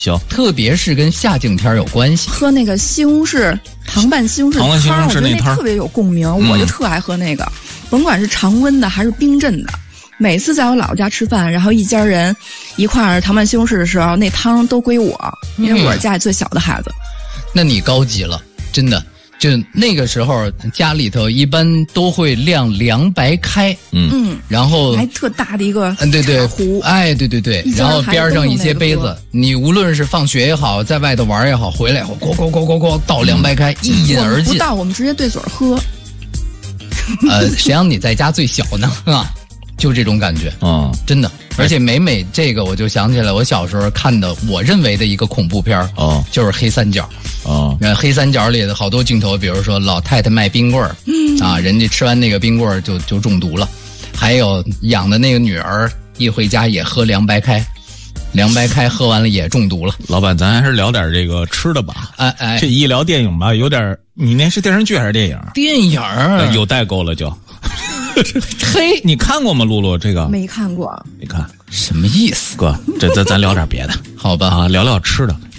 行， 特别是跟夏景天有关系。 喝那个西红柿糖拌西红柿汤，我觉得那特别有共鸣，我就特爱喝那个，甭管是常温的还是冰镇的。每次在我姥姥家吃饭，然后一家人一块儿糖拌西红柿的时候，那汤都归我，因为我是家里最小的孩子。 那你高级了，真的。就那个时候，家里头一般都会晾凉白开，然后还特大的一个对壶， 哎，对，然后边上一些杯子，你无论是放学也好，在外头玩也好，回来后咣倒凉白开，一饮而尽。 不倒，我们直接对嘴喝。 谁让你在家最小呢？啊，就这种感觉啊，真的。而且每这个，我就想起来我小时候看的，我认为的一个恐怖片就是黑三角。黑三角里的好多镜头，比如说老太太卖冰棍儿，人家吃完那个冰棍儿就中毒了。还有养的那个女儿一回家也喝凉白开，凉白开喝完了也中毒了。 老板，咱还是聊点这个吃的吧。 哎， 这一聊电影吧，有点，你那是电视剧还是电影？ 电影有代沟了就。 嘿， 你看过吗？露露这个没看过， 没看， 什么意思？ 哥，咱聊点别的， 好吧？ 啊，聊聊吃的。